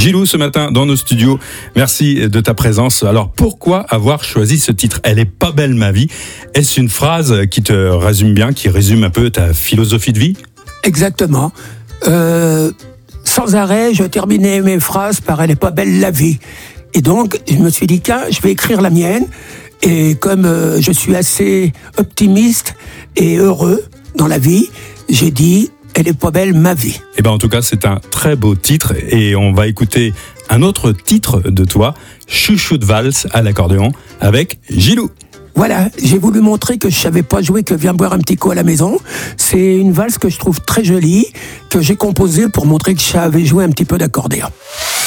Gilou, ce matin, dans nos studios. Merci de ta présence. Alors, pourquoi avoir choisi ce titre ? Elle est pas belle, ma vie. Est-ce une phrase qui te résume bien, qui résume un peu ta philosophie de vie ? Exactement. Sans arrêt, je terminais mes phrases par « Elle est pas belle la vie ». Et donc, je me suis dit, je vais écrire la mienne. Et comme je suis assez optimiste et heureux dans la vie, j'ai dit « Elle est pas belle ma vie ». Eh ben, en tout cas, c'est un très beau titre. Et on va écouter un autre titre de toi, Chouchou de valse à l'accordéon, avec Gilou. Voilà, j'ai voulu montrer que je savais pas jouer, que viens boire un petit coup à la maison. C'est une valse que je trouve très jolie, que j'ai composée pour montrer que je savais jouer un petit peu d'accordéon.